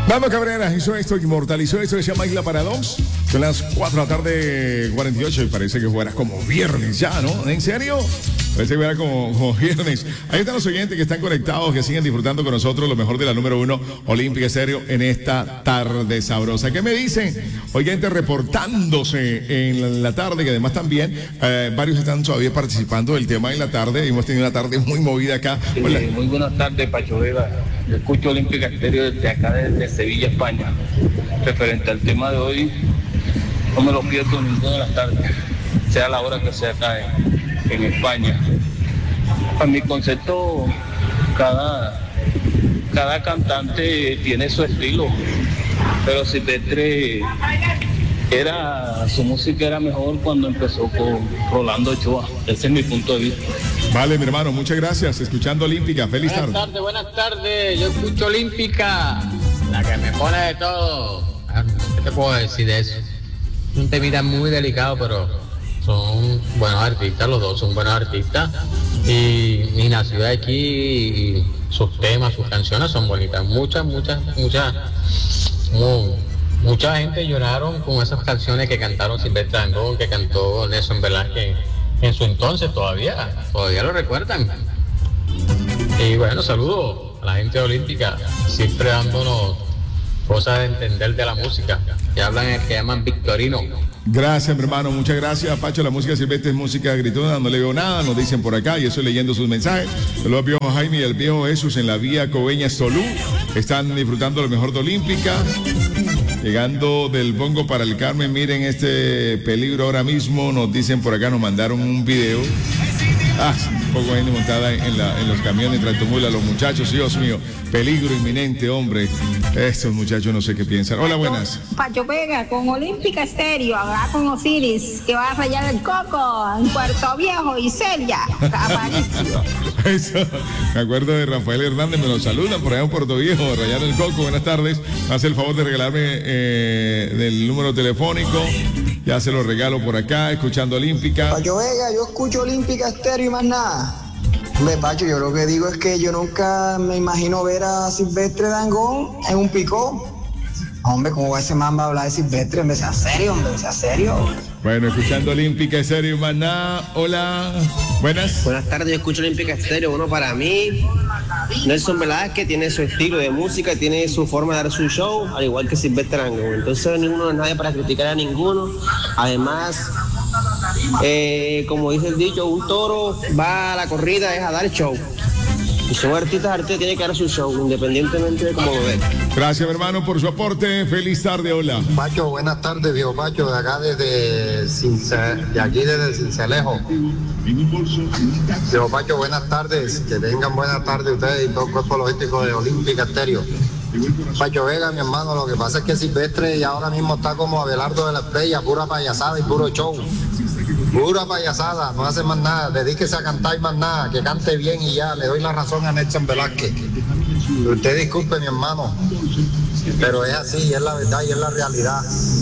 Vamos, Cabrera, hizo esto, inmortalizó esto que se llama Isla para Dos. Son las 4 de la tarde, 48, y parece que fuera como viernes ya, ¿no? ¿En serio? Parece que fuera como viernes. Ahí están los oyentes que están conectados, que siguen disfrutando con nosotros lo mejor de la número 1 Olímpica Estéreo en esta tarde sabrosa. ¿Qué me dicen? Oyentes reportándose en la tarde, que además también varios están todavía participando del tema en la tarde. Hemos tenido una tarde muy movida acá. Hola. Muy buenas tardes, Pacho Vega. Yo escucho Olímpica Estéreo desde acá, desde Sevilla, España. Referente al tema de hoy, no me lo pierdo ninguna de las tardes, sea la hora que sea acá en España. A mi concepto, cada cantante tiene su estilo, pero Silvestre su música era mejor cuando empezó con Rolando Ochoa. Ese es mi punto de vista. Vale, mi hermano, muchas gracias. Escuchando Olímpica, feliz tarde. Buenas tardes. Yo escucho Olímpica, la que me pone de todo. ¿Qué te puedo decir de eso? Un temita muy delicado, pero son buenos artistas, los dos son buenos artistas. Y nació aquí y sus temas, sus canciones son bonitas. Mucha gente lloraron con esas canciones que cantaron Silvestre Dangond, que cantó Nelson Velázquez en su entonces, todavía lo recuerdan. Y bueno, saludos a la gente de Olímpica, siempre dándonos cosas de entender de la música, que llaman Victorino. Gracias, mi hermano, muchas gracias. Pacho, la música Silvestre es música gritona, no le veo nada, nos dicen por acá, y estoy leyendo sus mensajes. Saludos al viejo Jaime y al viejo Jesús en la vía Coveñas Solú. Están disfrutando lo mejor de Olímpica. Llegando del Bongo para el Carmen, miren este peligro ahora mismo, nos dicen por acá, nos mandaron un video. Un poco gente montada en los camiones, tractomula, los muchachos, Dios mío, peligro inminente, hombre. Estos muchachos no sé qué piensan. Hola, buenas. Pacho Vega con Olímpica Estéreo, acá con Osiris, que va a rayar el coco en Puerto Viejo y Celia. Eso, me acuerdo de Rafael Hernández, me lo saludan por allá en Puerto Viejo, rayar el coco. Buenas tardes. Hace el favor de regalarme del número telefónico. Ya se lo regalo por acá, escuchando Olímpica. Pacho Vega, yo escucho Olímpica Estéreo y más nada. Hombre, Pacho, yo lo que digo es que yo nunca me imagino ver a Silvestre Dangond en un picó. Hombre, ¿cómo va ese man va a hablar de Silvestre? Hombre, sea serio. Bueno, escuchando Olímpica Estéreo y más nada. Hola, buenas. Buenas tardes, yo escucho Olímpica Estéreo. Bueno, para mí, Nelson Velázquez tiene su estilo de música, tiene su forma de dar su show, al igual que Silvestre Dangond. Entonces, ninguno es nadie para criticar a ninguno. Además, como dice el dicho, un toro va a la corrida es a dar show. Y son artistas tienen que dar su show, independientemente de cómo lo ven. Gracias, mi hermano, por su aporte. Feliz tarde, hola. Pacho, buenas tardes, viejo Pacho, de acá desde Cincelejo. Viejo Pacho, buenas tardes. Que tengan buenas tardes ustedes y todo el cuerpo logístico de Olímpica Estéreo. Pacho Vega, mi hermano, lo que pasa es que Silvestre ya ahora mismo está como Abelardo de la Estrella, pura payasada y puro show. Pura payasada, no hace más nada, dedíquese a cantar más nada, que cante bien y ya, le doy la razón a Nelson Velázquez. Usted disculpe, mi hermano, pero es así, es la verdad y es la realidad.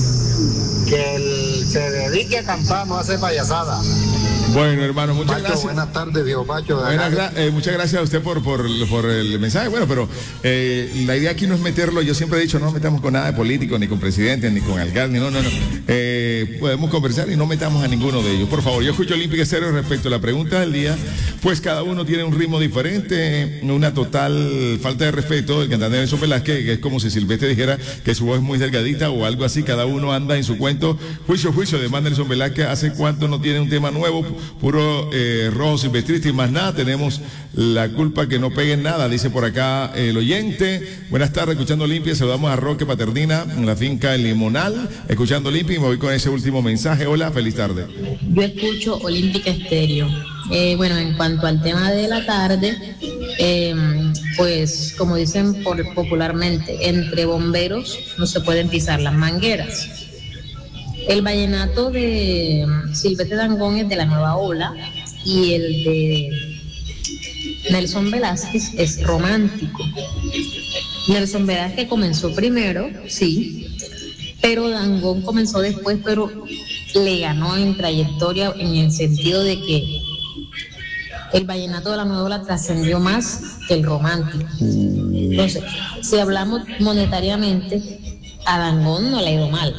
Que él se dedique a cantar, no hace payasada. Bueno, hermano, muchas Pacho, gracias. Buenas tardes, viejo Pacho. Muchas gracias a usted por el mensaje. Bueno, pero la idea aquí no es meterlo, yo siempre he dicho, no nos metamos con nada de político, ni con presidentes, ni con alcaldes, no. Podemos conversar y no metamos a ninguno de ellos. Por favor, yo escucho Olímpica Estéreo respecto a la pregunta del día, pues cada uno tiene un ritmo diferente, una total falta de respeto del cantante Nelson Velázquez, que es como si Silvestre dijera que su voz es muy delgadita o algo así, cada uno anda en su cuento. Juicio, además Nelson Velázquez, ¿hace cuánto no tiene un tema nuevo? Puro rojo silvestrista y más nada, tenemos la culpa que no peguen nada, dice por acá el oyente. Buenas tardes, escuchando Olimpia, saludamos a Roque Paternina en la finca El Limonal, escuchando Olimpia y me voy con ese último mensaje. Hola, feliz tarde. Yo escucho Olímpica Estéreo. Bueno, en cuanto al tema de la tarde, pues como dicen popularmente, entre bomberos no se pueden pisar las mangueras. El vallenato de Silvestre Dangond es de la nueva ola y el de Nelson Velázquez es romántico. Nelson Velázquez comenzó primero, sí, pero Dangond comenzó después, pero le ganó en trayectoria en el sentido de que el vallenato de la nueva ola trascendió más que el romántico. Entonces, si hablamos monetariamente, a Dangond no le ha ido mal.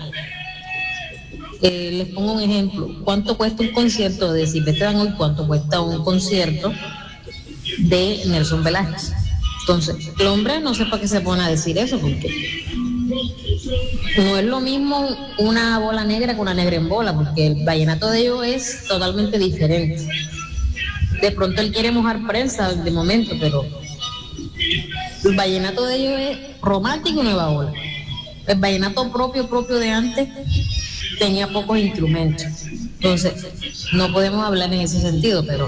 Les pongo un ejemplo. ¿Cuánto cuesta un concierto de Silvestre Dangond y cuánto cuesta un concierto de Nelson Velázquez? Entonces, el hombre no sé para qué se pone a decir eso, porque no es lo mismo una bola negra que una negra en bola, porque el vallenato de ellos es totalmente diferente. De pronto él quiere mojar prensa de momento, pero el vallenato de ellos es romántico y nueva ola. El vallenato propio de antes tenía pocos instrumentos. Entonces, no podemos hablar en ese sentido, pero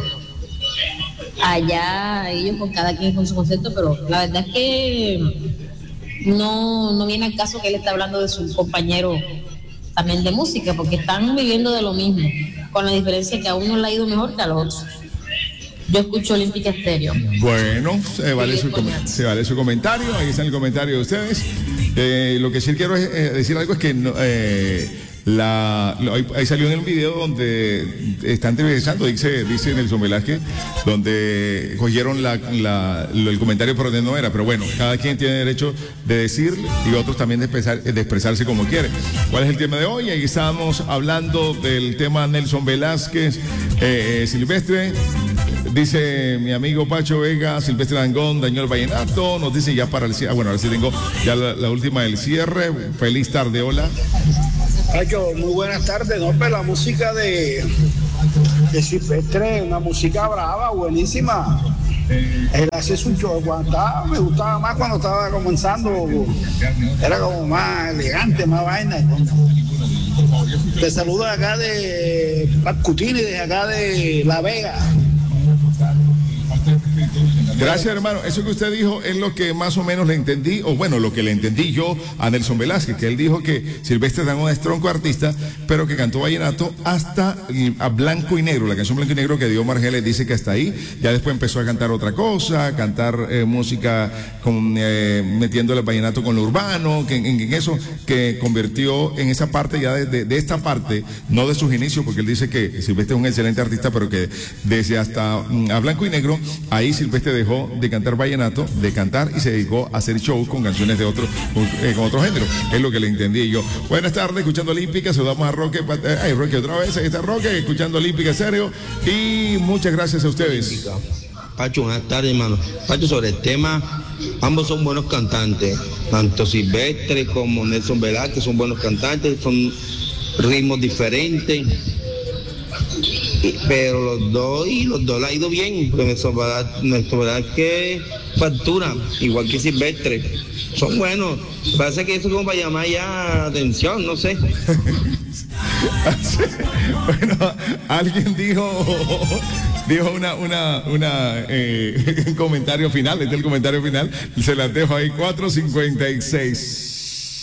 allá ellos con cada quien con su concepto, pero la verdad es que no viene al caso que él está hablando de su compañero también de música, porque están viviendo de lo mismo, con la diferencia que a uno le ha ido mejor que a los otros. Yo escucho Olímpica Estéreo. Bueno, se vale su comentario, ahí está el comentario de ustedes. Lo que sí quiero decir algo es que ahí salió en el video donde están entrevistando, dice Nelson Velázquez, donde cogieron el comentario por donde no era, pero bueno, cada quien tiene derecho de decir y otros también de expresarse como quiere. ¿Cuál es el tema de hoy? Ahí estamos hablando del tema Nelson Velázquez, Silvestre. Dice mi amigo Pacho Vega, Silvestre Dangond dañó el vallenato. Nos dice ya para el cierre. Bueno, ahora sí tengo ya la última del cierre. Feliz tarde, hola. Pacho, muy buenas tardes. No, pero la música de Silvestre, una música brava, buenísima. Él hace su show, me gustaba más cuando estaba comenzando. Era como más elegante, más vaina. Te saludo acá de Pacutini, de acá de La Vega. Gracias, hermano. Eso que usted dijo es lo que más o menos le entendí, o bueno, lo que le entendí yo a Nelson Velázquez, que él dijo que Silvestre Dangond es tronco artista, pero que cantó vallenato hasta a Blanco y Negro, la canción Blanco y Negro que dio Margeles, dice que hasta ahí, ya después empezó a cantar otra cosa, cantar música metiéndole el vallenato con lo urbano, que en eso que convirtió en esa parte ya de esta parte, no de sus inicios, porque él dice que Silvestre es un excelente artista, pero que desde hasta a Blanco y Negro, ahí Silvestre dejó de cantar vallenato, de cantar y se dedicó a hacer shows con canciones de otro género. Es lo que le entendí yo. Buenas tardes, escuchando Olímpica, saludamos a Roque, Roque otra vez, ahí está Roque, escuchando Olímpica Estéreo, y muchas gracias a ustedes. Pacho, buenas tardes, hermano. Pacho, sobre el tema, ambos son buenos cantantes, tanto Silvestre como Nelson Velázquez son buenos cantantes, son ritmos diferentes. Pero los dos le ha ido bien, porque Nelson Velázquez factura, igual que Silvestre. Son buenos. Parece que eso es como para llamar ya atención, no sé. Bueno, alguien dijo un comentario final, este es el comentario final, se las dejo ahí, 4:56.